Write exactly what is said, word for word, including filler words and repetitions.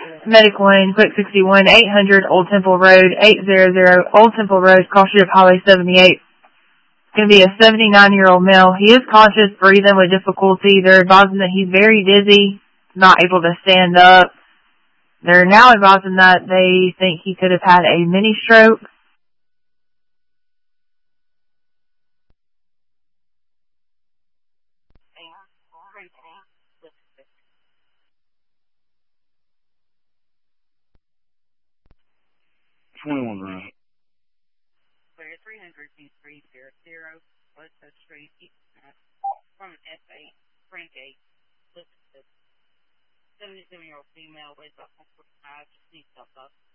medical lane, quick sixty-one, eight hundred Old Temple Road, eight hundred Old Temple Road, cross street of Highway seventy-eight. It's going to be a seventy-nine-year-old male. He is conscious, breathing with difficulty. They're advising that he's very dizzy, not able to stand up. They're now advising that they think he could have had a mini stroke. twenty-one grand. Clear three hundred three hundred West Street, from an F eight, Frank eight, seventy-seven-year-old female, weighs about one forty-five, just needs help up.